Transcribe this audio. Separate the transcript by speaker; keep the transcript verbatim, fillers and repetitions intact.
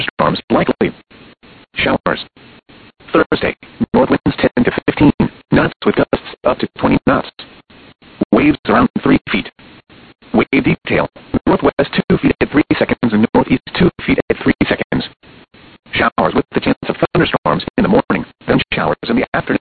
Speaker 1: thunderstorms likely. Showers. Thursday, north winds ten to fifteen knots with gusts up to twenty knots. Waves around three feet. Wave detail. Northwest two feet at three seconds and northeast two feet at three seconds. Showers with the chance of thunderstorms in the morning, then showers in the afternoon.